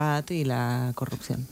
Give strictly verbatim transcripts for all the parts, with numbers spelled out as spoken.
y la corrupción.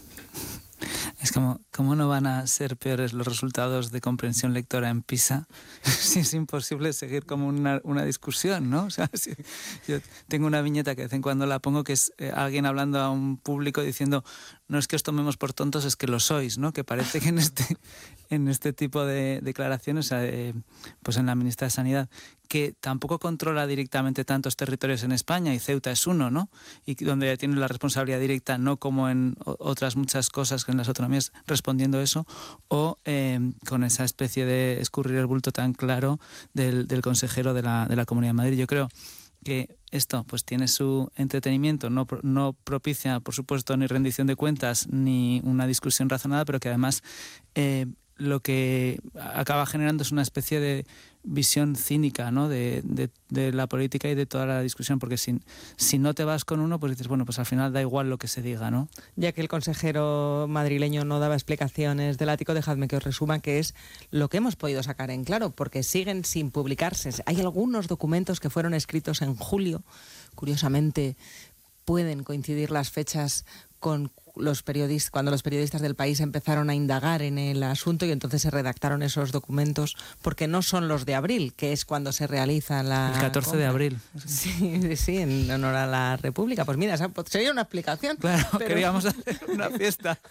Es como, ¿cómo no van a ser peores los resultados de comprensión lectora en PISA si es imposible seguir como una, una discusión, ¿no? O sea, si, yo tengo una viñeta que de vez en cuando la pongo que es eh, alguien hablando a un público diciendo no es que os tomemos por tontos, es que lo sois, ¿no? Que parece que en este, en este tipo de declaraciones, eh, pues en la ministra de Sanidad, que tampoco controla directamente tantos territorios en España, y Ceuta es uno, ¿no? Y donde tiene la responsabilidad directa, no como en otras muchas cosas que en las autonomías, respondiendo eso, o eh, con esa especie de escurrir el bulto tan claro del, del consejero de la, de la Comunidad de Madrid. Yo creo que esto pues tiene su entretenimiento, no, no propicia, por supuesto, ni rendición de cuentas ni una discusión razonada, pero que además eh, lo que acaba generando es una especie de visión cínica, ¿no? de, de, de la política y de toda la discusión, porque si, si no te vas con uno, pues dices, bueno, pues al final da igual lo que se diga, ¿no? Ya que el consejero madrileño no daba explicaciones del ático, dejadme que os resuma que es lo que hemos podido sacar en claro, porque siguen sin publicarse. Hay algunos documentos que fueron escritos en julio, curiosamente pueden coincidir las fechas con los periodistas, cuando los periodistas del País empezaron a indagar en el asunto, y entonces se redactaron esos documentos, porque no son los de abril, que es cuando se realiza la... El catorce compra. de abril. Sí, sí, en honor a la República. Pues mira, sería una explicación. Claro, pero... queríamos hacer una fiesta.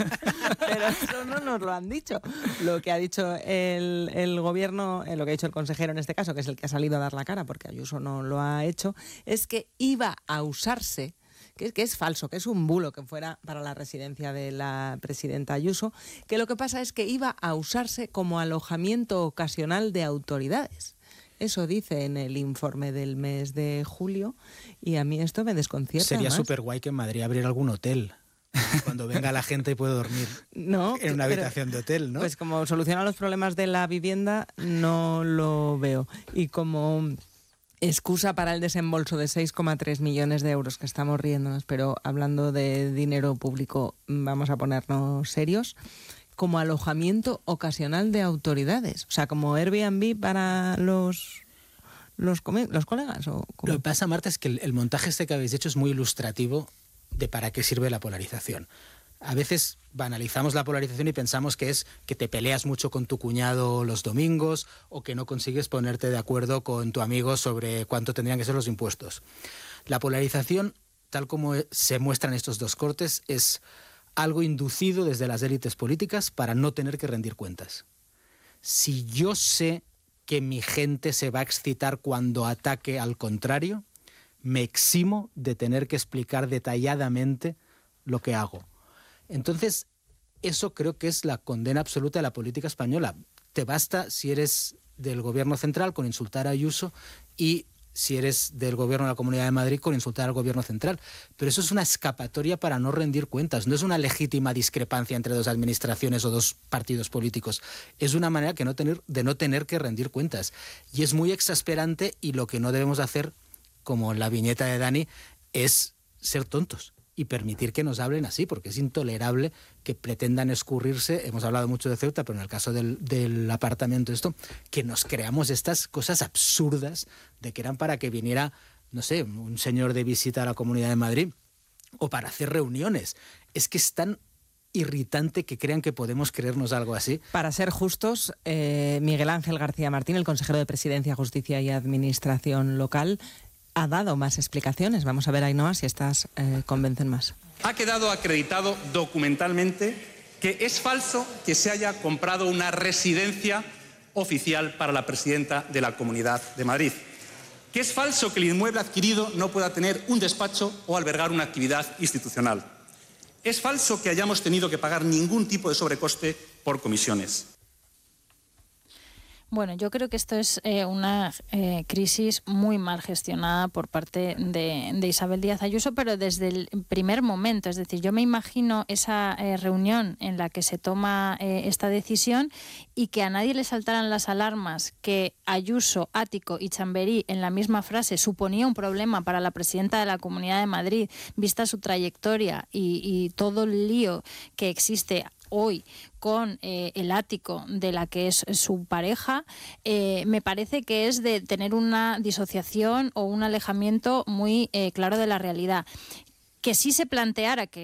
Pero eso no nos lo han dicho. Lo que ha dicho el, el gobierno, lo que ha dicho el consejero en este caso, que es el que ha salido a dar la cara, porque Ayuso no lo ha hecho, es que iba a usarse, que, que es falso, que es un bulo que fuera para la residencia de la presidenta Ayuso, que lo que pasa es que iba a usarse como alojamiento ocasional de autoridades. Eso dice en el informe del mes de julio, y a mí esto me desconcierta. Sería más. súper guay que en Madrid abriera algún hotel. Cuando venga la gente y puede dormir no, en una pero, habitación de hotel, ¿no? Pues como soluciona los problemas de la vivienda, no lo veo. Y como excusa para el desembolso de seis coma tres millones de euros, que estamos riéndonos, pero hablando de dinero público, vamos a ponernos serios, como alojamiento ocasional de autoridades. O sea, como Airbnb para los... ¿Los, los colegas? ¿O cómo? Lo que pasa, Marta, es que el, el montaje este que habéis hecho es muy ilustrativo de para qué sirve la polarización. A veces banalizamos la polarización y pensamos que es que te peleas mucho con tu cuñado los domingos o que no consigues ponerte de acuerdo con tu amigo sobre cuánto tendrían que ser los impuestos. La polarización, tal como se muestran estos dos cortes, es algo inducido desde las élites políticas para no tener que rendir cuentas. Si yo sé que mi gente se va a excitar cuando ataque al contrario, me eximo de tener que explicar detalladamente lo que hago. Entonces, eso creo que es la condena absoluta de la política española. Te basta, si eres del gobierno central, con insultar a Ayuso, y si eres del gobierno de la Comunidad de Madrid, con insultar al gobierno central. Pero eso es una escapatoria para no rendir cuentas. No es una legítima discrepancia entre dos administraciones o dos partidos políticos. Es una manera que no tener, de no tener que rendir cuentas. Y es muy exasperante, y lo que no debemos hacer, como en la viñeta de Dani, es ser tontos y permitir que nos hablen así, porque es intolerable que pretendan escurrirse. Hemos hablado mucho de Ceuta, pero en el caso del, del apartamento esto, que nos creamos estas cosas absurdas de que eran para que viniera, no sé, un señor de visita a la Comunidad de Madrid o para hacer reuniones. Es que es tan irritante que crean que podemos creernos algo así. Para ser justos, eh, Miguel Ángel García Martín, el consejero de Presidencia, Justicia y Administración Local, ha dado más explicaciones. Vamos a ver, Ainhoa, si estas eh, convencen más. Ha quedado acreditado documentalmente que es falso que se haya comprado una residencia oficial para la presidenta de la Comunidad de Madrid. Que es falso que el inmueble adquirido no pueda tener un despacho o albergar una actividad institucional. Es falso que hayamos tenido que pagar ningún tipo de sobrecoste por comisiones. Bueno, yo creo que esto es eh, una eh, crisis muy mal gestionada por parte de, de Isabel Díaz Ayuso, pero desde el primer momento. Es decir, yo me imagino esa eh, reunión en la que se toma eh, esta decisión y que a nadie le saltaran las alarmas que Ayuso, Ático y Chamberí en la misma frase suponía un problema para la presidenta de la Comunidad de Madrid, vista su trayectoria y, y todo el lío que existe hoy con eh, el Ático de la que es su pareja, eh, me parece que es de tener una disociación o un alejamiento muy eh, claro de la realidad. que sí se planteara que